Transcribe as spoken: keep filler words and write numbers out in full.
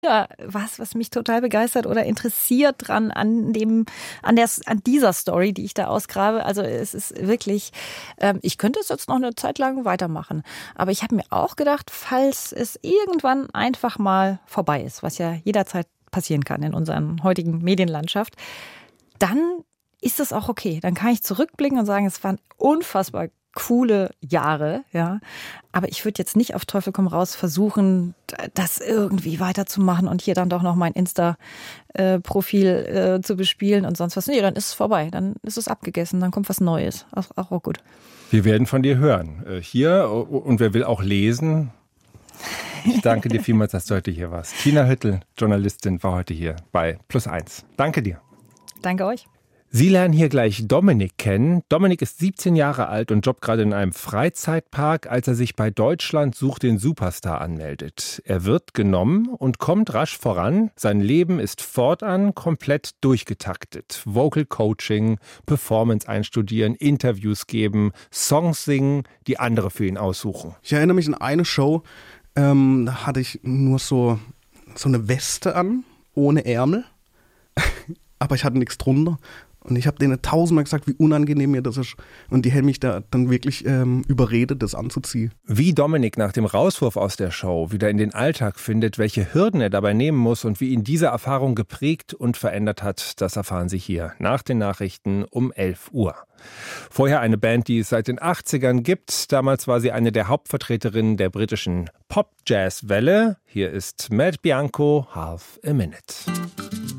immer was, was mich total begeistert oder interessiert dran an dem, an der, an dieser Story, die ich da ausgrabe. Also es ist wirklich, ähm, ich könnte es jetzt noch eine Zeit lang weitermachen. Aber ich habe mir auch gedacht, falls es irgendwann einfach mal vorbei ist, was ja jederzeit passieren kann in unserer heutigen Medienlandschaft, dann ist das auch okay. Dann kann ich zurückblicken und sagen, es waren unfassbar coole Jahre, ja. Aber ich würde jetzt nicht auf Teufel komm raus versuchen, das irgendwie weiterzumachen und hier dann doch noch mein Insta-Profil äh, zu bespielen und sonst was. Nee, dann ist es vorbei. Dann ist es abgegessen. Dann kommt was Neues. Auch, auch, auch gut. Wir werden von dir hören. Hier, und wer will auch lesen. Ich danke dir vielmals, dass du heute hier warst. Tina Hüttel, Journalistin, war heute hier bei Plus eins. Danke dir. Danke euch. Sie lernen hier gleich Dominik kennen. Dominik ist siebzehn Jahre alt und jobbt gerade in einem Freizeitpark, als er sich bei Deutschland sucht den Superstar anmeldet. Er wird genommen und kommt rasch voran. Sein Leben ist fortan komplett durchgetaktet. Vocal Coaching, Performance einstudieren, Interviews geben, Songs singen, die andere für ihn aussuchen. Ich erinnere mich an eine Show, ähm, da hatte ich nur so, so eine Weste an, ohne Ärmel, aber ich hatte nichts drunter. Und ich habe denen tausendmal gesagt, wie unangenehm mir das ist. Und die haben mich da dann wirklich ähm, überredet, das anzuziehen. Wie Dominik nach dem Rauswurf aus der Show wieder in den Alltag findet, welche Hürden er dabei nehmen muss und wie ihn diese Erfahrung geprägt und verändert hat, das erfahren Sie hier nach den Nachrichten um elf Uhr. Vorher eine Band, die es seit den achtzigern gibt. Damals war sie eine der Hauptvertreterinnen der britischen Pop-Jazz-Welle. Hier ist Matt Bianco, Half a Minute.